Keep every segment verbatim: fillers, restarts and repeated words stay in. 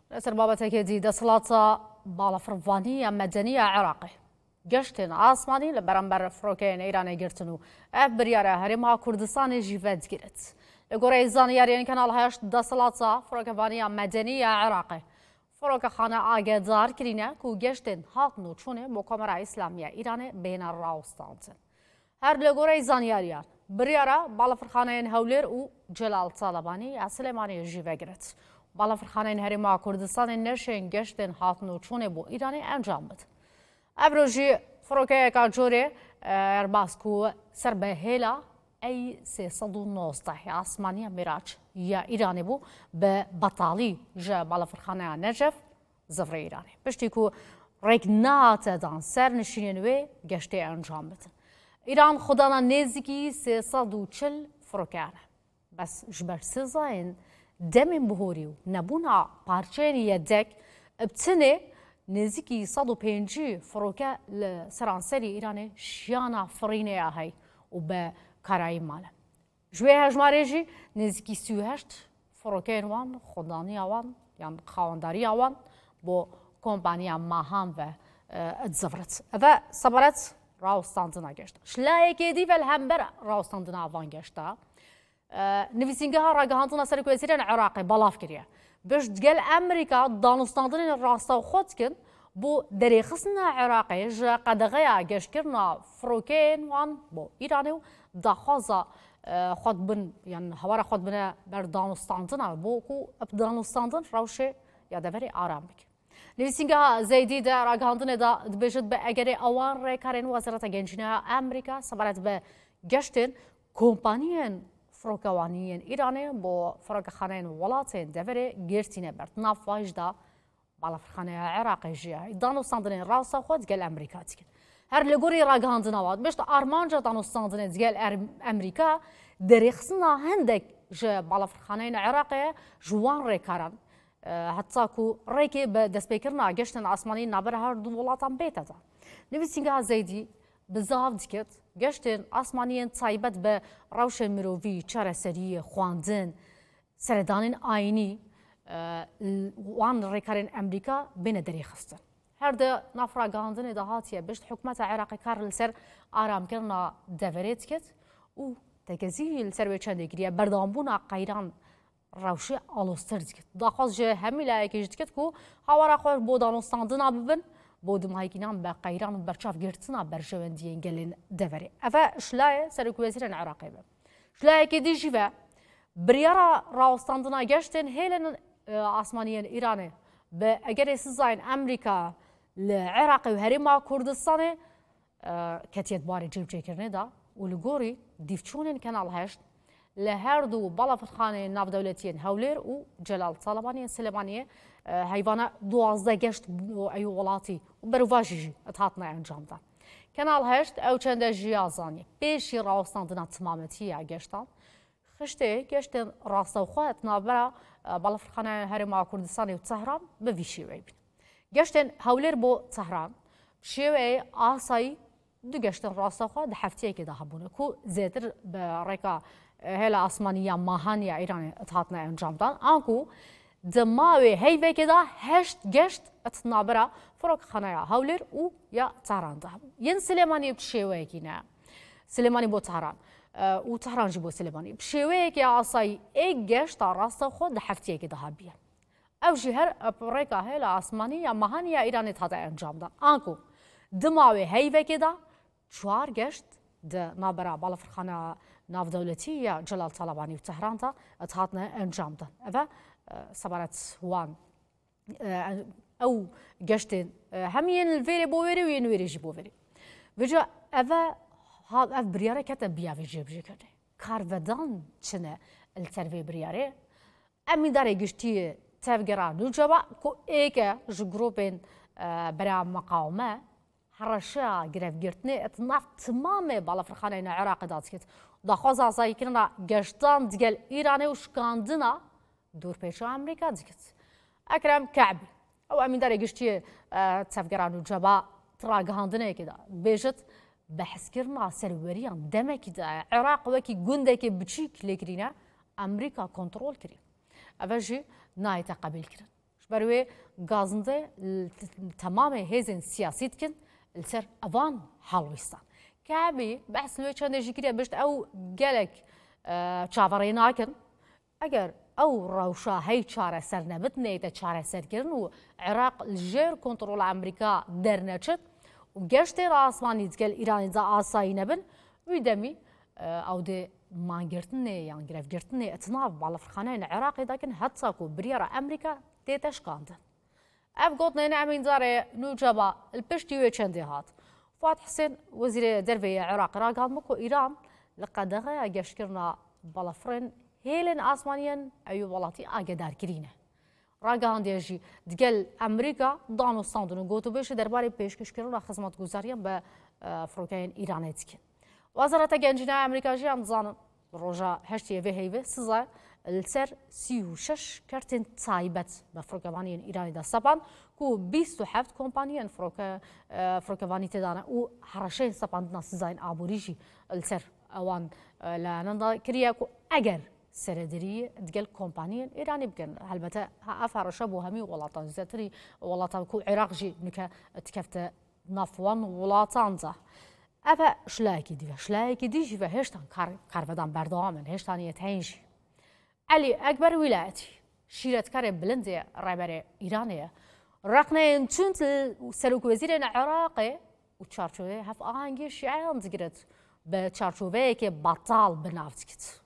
لەسەر بابەتێکی دەسەڵاتە باڵەفڕوانیە مەدەنیە عێراقی گەشتên ئاسمانی لە بەرامبەر فڕۆکەیەن ئێرانê girtin û ev biryara herêma Kurdistanê jî vedigirit. Li gorî zaniyariyên Kanal heşt desîlata firokevaniya medeniya Iraqê firokexane agedar kirîne ku geştên hatin û çûnê bo Komara İslamiya Îranê bêhna rawestandin. Her li gorî zaniyariyan biryara balafirxaneyên Hewlêr û Celal Talebanî ya Silêmaniyê jî vegirit. Balafirxaneyên Herêma Kurdistanê neşên geştên hatin û çûnê bo Îranê encam bidin. Ev ro jî firokeyeka corê erbas ku ser bi hêla ey sê sed û nozdeh ya asmaniya Mîraç ya Îranê bû bi betalî ji balafirxaneya Necef zifrê Îranê. Piştî ku rêk nehate dan ser nişînên wê geştê encam bidin. Îran xwedana nêzîkî sê sed û çil firokeyan e. Bes ji ber sizayên demên bihorî û nebûna parçeyên yedek bi tinê nêzîkî sed û pêncî firoke li seranserî Îranê şiyana firînê ya hey û bi karayî male. Ji wê hejmarê jî nêzîkî sî û heşt firokeyên wan xwedaniya wan yan xawendariya wan bo kompaniya Mahan ve dizivrit. Ev e sebaret rawestandina geşta. Şilayekê dîvel hember rawestandina van geşta. Nivîsîngeha ragihandina Serokvezîrên Iraqê belav kiriye. Pişt gel Amerîka danûstandinên rastaxwe dikin bo derêxistina Iraqê ji qedexeya geştkirina firokeyên wan bo Îranê û daxwaza xwe dibin yan hewara xwe dibine ber danûstandina bo ku ev danûstandin rewşê ya deverê aram bike. Nivîsîngeha Zeydî de ragihandinê da dibêjit bi egerê ewan rêkarên Wezareta Gencîneya Amerîka sebaret bi geştên kompaniyên firokewaniyên Îranê bo firokexaneyên welatên deverê girtîne ber nav jî da balafirxaneya Iraqê jî ye danûstandinên rastaxwe digel Amerîka dikin. Her li gorî ragihandina wan pişt armanca danûstandinê digel Amerîka derêxistina hindek ji balafirxaneyên Iraqê ji wan rêkaran heta ku rêkê bi destpêkirina geştên asmanî naber her du welatan bête da. Nivîsîngeha Zeydî bizav dikit geştên asmaniyên taybet bi rewşên mirovî, çareseriyê, xwandin, seredanên ayînî wan rêkarên Amerîka bêne derêxistin. Her de nav ragihandinê de hatiye pişt hikûmeta Iraqê kar li ser aramkirina deverê dikit û tekezî li ser wê çendê kiriye berdambûna qeyran rewşê alostir dikit. Daxwaz ji hemî layekê jî dikit ku hawara xwe bo danûstandina bibin bo dimahîkînan bi qeyran û berçavgirtina berjewendiyên gelên deverê. Ev e şilayê Serokvezîrên Iraqê be. Şilayekê dî jî ve biryara rawestandina geştên hêlên asmaniyên Îranê bi egerê sizayên Amerîka li Iraqê û Herêma Kurdistanê ketiye barê civcêkirinê da û li gorî dîvçûnên Kanal heşt li her du balafirxaneyên navdewletiyên Hewlêr û Celal Talebaniyên Silêmaniyê heyvana duwazdeh geşt ew welatî û berûva jî et hatine encamdan. Kanal heşt ew çende jiya zaniye pêşî rawestandina timametiya geştan xiştê geştên rastexwe et navbera balafirxaneyên Herêma Kurdistanê û Tehran bi vî şêweyê bîn. Geştên Hewlêr bo Tehran şêweyê asayî du geştên rastexwe di hefteyekê de hebûne ku zêtir bi rêka hêla asmaniya Mahaniya Îranê et hatine encamdan an ku di mavê heyvekê da heşt geşt et navbera firokexaneya Hewlêr û ya Tehran de hebûn. Yên Silêmaniyê bi şêweyekî ne Silêmanî bo Tehran û Tehran jî bo Silêmanî bi şêweyekê asayî êk geşta rastexwe di hefteyekê de hebiye. Ew jî her rêka hêla asmanî ya Mahaniya Îranê hate encamdan an ku di mavê heyvekê da çwar geşt di navbera balafirxaneya navdewletî ya Celal Talebanî û Tehran da et hatine encamdan. Ev e sebaret wan ew geştên hemiyên li vêrê bo wêrê û yên wêrê jî bo wêrê. Vêca ev e ev biryare kete biyavê jêbijêkirî. Karvedan çine li ser vê biryarê em mîdarê giştî tevgera nûceba ku êke ji grûpên bera meqawme hereşeya girevgirtinê et nav timamê balafirxaneyên Iraqê da dikit. Daxwaza asayîkirina geştan digel Îranê û şikandina dûrpêça Amerîka dikit. Ekrem Keebî ew emîndarê giştî tevgera nûceba ragihandinekê da bêjit bi hezkirina serweriyan demekî de Iraq wekî gundekê biçîk lêkirîne Amerîka kontrol kirî. Ev jî nayê te qebîl kirin. بروي غازنده تمام هزن سياسي تكن السر أفان حلويستان كعبي بحث لوي چند جيكري بشت أو جالك چاوريناكن أجر أو روشا هي چاره سر نبت نيته چاره سر كرن و عراق الجير كنترول أمريكا درنچت و گشت راسمانی دگل ایرانی دا آسایی نبن ویدمی او ده مانگرتنه یان گرف گرتنه اتناف بالا فرخانه العراقي داكن حتى كو بريرا أمريكا تيتش كاندن اف قوتنا نعمين داري نوجبا البشتي ويچندي هات فؤاد حسين وزير دربية العراق را قال مكو إيران لقد غا گشكرنا بالا فرن هيلن آسمانيا أيو والاتي آگدار كرينه راگهان دیجی دگل امریکا دانو ساندونو گوتو بشه درباره پیشکش کردن خدمات گزاریان به فروکین ایرانی تکن. وزارت گنجینه امریکا جیان زانن روزا هشتی و هیو سزا السر سی و شش کرتن تایبت به فروکوانی ایرانی دستان کو بیست و هفت کمپانیان فروک فروکوانی تدانه و هرچه سپاندنا سزاین آبوریجی السر آوان لانندا کریا کو اگر سردري دقل كومبانيين إيراني بكن هالبتا أفعر شابو همي ولاتان زاتري ولاتان كو عراق جي نكا تكفت نافوان ولاتان زا أفا شلاكي دي شلاكي دي جي فهشتان كار كارفدان بردامن هشتان يتهينجي علي أكبر ولايتي شيرت كاري بلندي رابري إيرانية رقنا تونت سلوك وزير العراقي وتشارشوه هف آهنجي شيعان تقرد بتشارشوه كي بطال بنافتكت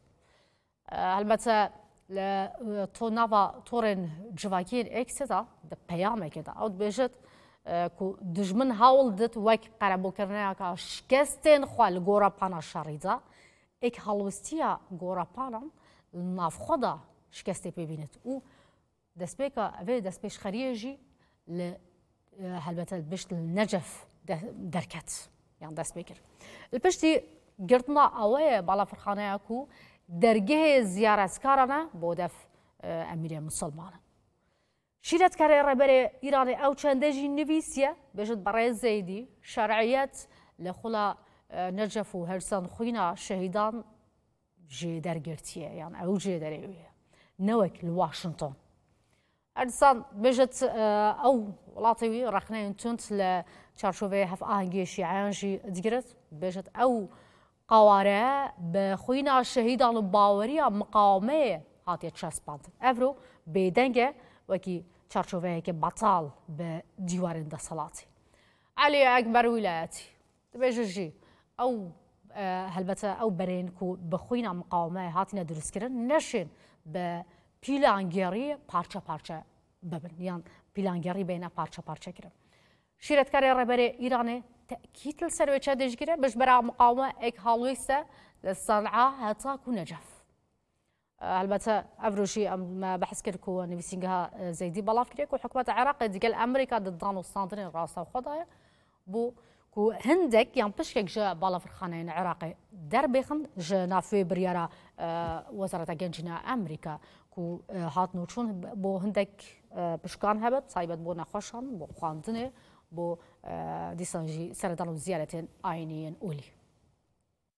البته تو نوا تورن جواکین اکسدا د پیامه کدا او بجت کو دجمن هاول دت وک قربو کرنه کا شکستن خال گورا پانا شریدا اک هالوستیا گورا پانا ناف خدا شکسته ببینت او دسبیکا و دسبیش خریجی ل البته بشت النجف دركت يعني دسبیکر البشتي قرطنا اوه بالا فرخانه کو درجه زیارتکارانه بودف امیر مسلمان. شیرتکاری ربری ایرانی او چنده جی نویسیه بجد برای زیدی شرعیت لخلا نجف و هرسان خوینا شهیدان جی درگرتیه یعنی او جی دریویه نوک لواشنطن. هرسان بجد او ولاتوی رخنه تونت لچارشوبه هف آهنگی شیعان جی دگرت بجد او قواره بخوینا الشهيدان باوريا مقاومه هاتي تشسباند افرو بيدنگه وكي چارچوبه كي بطال بديوارن دا صلاتي علي اكبر ولاياتي تبجي او هلبته او برين كو بخوينا مقاومه هاتينا درس كرن نشين ب بيلانگيري پارچه پارچه ببن يعني بيلانگيري بينا پارچه پارچه كرن شيرتكاري ربري ايراني تأكيد السروي تشادج كده باش برا مقاومة إك هالويسة للصنعاء هتاكو نجف. البته أفروشي أم بحس كركو نفسينها زيدي بلاف كريكو حكومة العراق دقل أمريكا ضدان وستاندرين راسا وخدايا بو كو هندك يعني بشكك جا بلاف الخانين العراقي دربيخن جا نافي بريارا وزارة جنجنا أمريكا كو هات نوشون بو هندك بشكان هبت صايبت بو نخوشان بو خاندنه بو دیسانجی سردان و زیارتین آینین اولی.